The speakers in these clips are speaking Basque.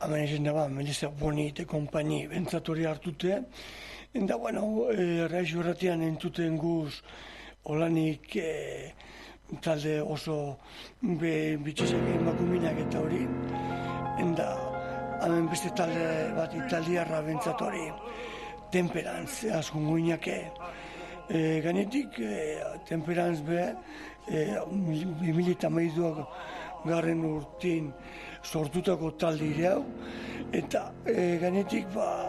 hemen izan daba, Melissa Boni eta kompani bentzatori hartute, eta, bueno, Raizu Erratian entzuten guz, olanik talde oso bitxizak emakuminak eta hori, eta hemen beste talde bat italiarra bentzatori, Temperance, azkunguinak Gainetik, Temperance be, 2012 garren urtin sortutako talde ireu, eta gainetik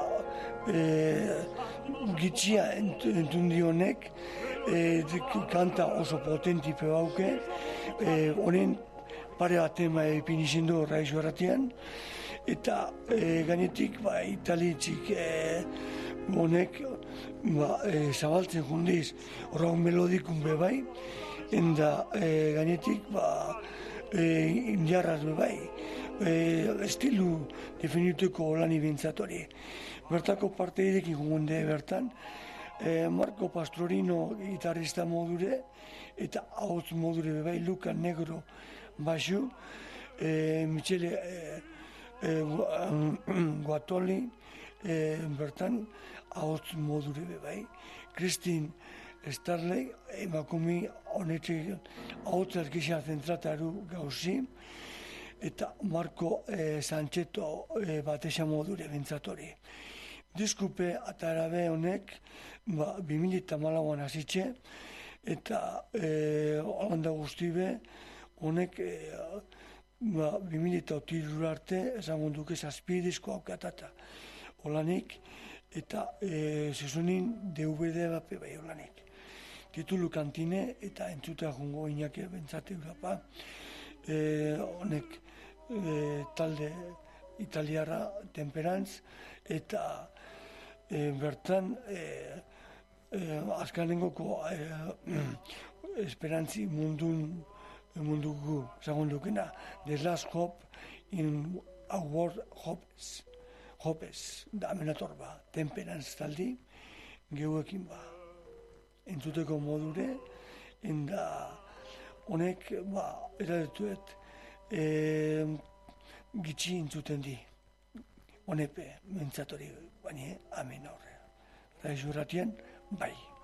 gitxia entundi honek, kanta oso potentipe bauke, honen pare bat tema epin izin du Raizu Erratian, eta gainetik italitzik honek zabaltzen jundiz horraun melodikun bebai, eta gainetik indiarraz bebai, estilu definituko lani bintzatori. Bertako parteidekin gunde bertan, Marco Pastorino gitarrista modure, eta ahots modure bebai, Luca Negro basu, Michele Guatoli, bertan ahots modure bebai, Christine Starley, emakumi honetik ahotzar gisa zentrataru gauzi, eta Marco Sancheto batesa modure bentzatori. Diskupe atarabe honek 2014an hasitxe, eta Holanda guztibe honek 2023 arte esango duke zazpi disko aukatata holanik, eta sezonin DVD bat bai holanik. Titulu kantine eta entzutea jongo inake bentsate urapa, honek talde italiarra Temperance, eta bertan azkanengoko esperantzi mundugu zagundukena, The Last Hope in a World Hopes, da amenator Temperance taldi, geuekin entzuteko modure, enda honek eradetuet gitxi entzuten di, honepe mentzatori, baina amen horre. Raizu Erratian, bai.